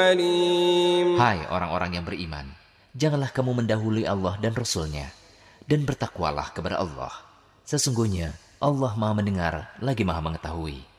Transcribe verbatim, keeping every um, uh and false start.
عليم. Hai orang-orang yang beriman, janganlah kamu mendahului Allah dan Rasul-Nya, dan bertakwalah kepada Allah. Sesungguhnya Allah Maha mendengar lagi Maha mengetahui.